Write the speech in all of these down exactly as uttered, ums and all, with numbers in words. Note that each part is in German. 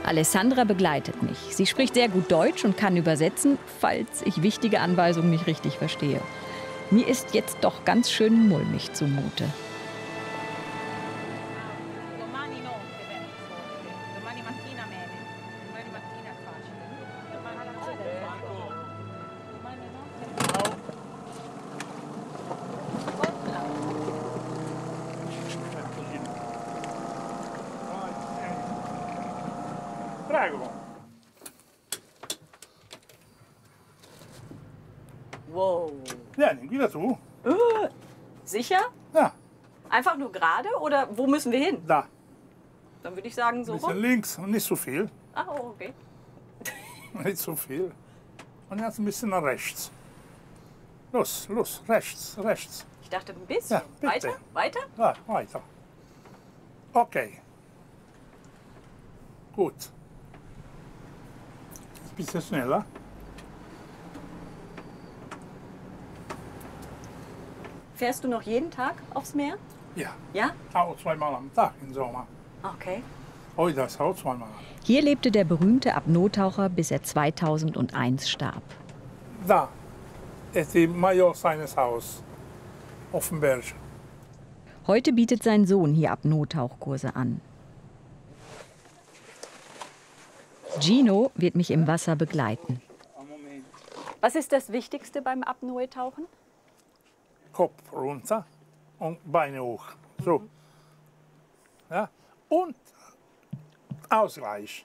Alessandra begleitet mich. Sie spricht sehr gut Deutsch und kann übersetzen, falls ich wichtige Anweisungen nicht richtig verstehe. Mir ist jetzt doch ganz schön mulmig zumute. Prego. Wow. Ja, nimm wieder zu. Uh, sicher? Ja, Einfach nur gerade oder wo müssen wir hin? da. Dann würde ich sagen Ein so bisschen rum. links und nicht so viel. Ah, oh, okay. Nicht so viel. Und jetzt ein bisschen nach rechts. Los, los, rechts, rechts. Ich dachte ein bisschen. Ja, bitte. Weiter? Weiter? Ja, weiter. Okay. Gut. Ein bisschen schneller. Fährst du noch jeden Tag aufs Meer? Ja, Ja? auch zweimal am Tag im Sommer. Okay. Heute ist auch zweimal. Hier lebte der berühmte Apnoe-Taucher, bis er zweitausendeins starb. Da ist die Major seines Haus auf dem Berg. Heute bietet sein Sohn hier Apnoe-Tauchkurse an. Gino wird mich im Wasser begleiten. Was ist das Wichtigste beim Apnoe-Tauchen? Kopf runter und Beine hoch. So. Ja. Und Ausgleich.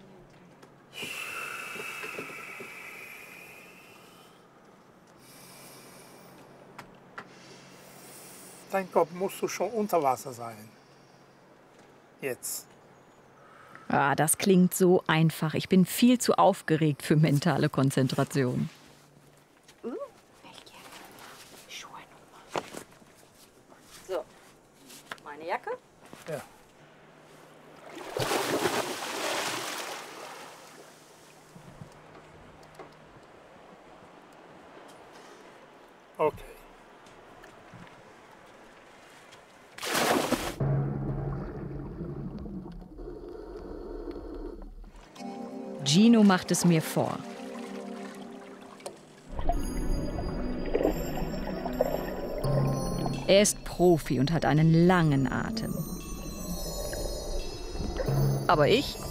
Dein Kopf musst du schon unter Wasser sein. Jetzt. Ah, das klingt so einfach. Ich bin viel zu aufgeregt für mentale Konzentration. Uh, ich gehe. Schuhe nochmal. So. Meine Jacke. Ja. Okay. Gino macht es mir vor. Er ist Profi und hat einen langen Atem. Aber ich